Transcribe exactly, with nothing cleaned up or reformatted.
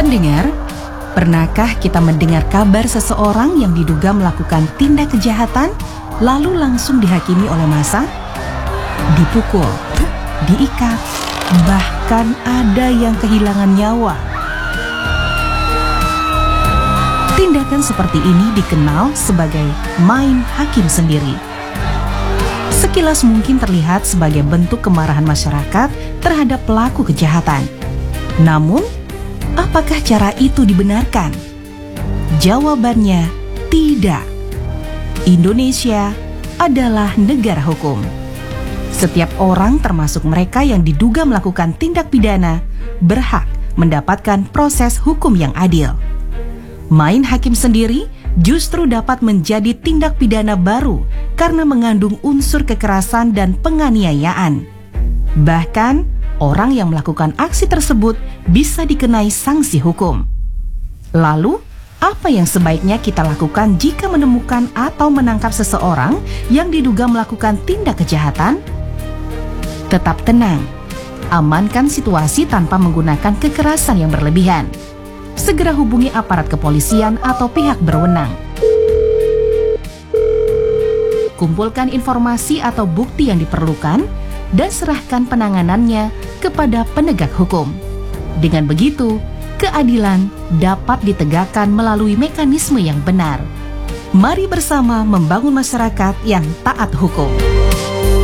Pendengar, pernahkah kita mendengar kabar seseorang yang diduga melakukan tindak kejahatan lalu langsung dihakimi oleh massa? Dipukul, diikat, bahkan ada yang kehilangan nyawa. Tindakan seperti ini dikenal sebagai main hakim sendiri. Sekilas mungkin terlihat sebagai bentuk kemarahan masyarakat terhadap pelaku kejahatan. Namun, apakah cara itu dibenarkan? Jawabannya tidak. Indonesia adalah negara hukum. Setiap orang, termasuk mereka yang diduga melakukan tindak pidana, berhak mendapatkan proses hukum yang adil. Main hakim sendiri justru dapat menjadi tindak pidana baru karena mengandung unsur kekerasan dan penganiayaan. Bahkan, orang yang melakukan aksi tersebut bisa dikenai sanksi hukum. Lalu, apa yang sebaiknya kita lakukan jika menemukan atau menangkap seseorang yang diduga melakukan tindak kejahatan? Tetap tenang, amankan situasi tanpa menggunakan kekerasan yang berlebihan. Segera hubungi aparat kepolisian atau pihak berwenang. Kumpulkan informasi atau bukti yang diperlukan dan serahkan penanganannya kepada penegak hukum. Dengan begitu, keadilan dapat ditegakkan melalui mekanisme yang benar. Mari bersama membangun masyarakat yang taat hukum.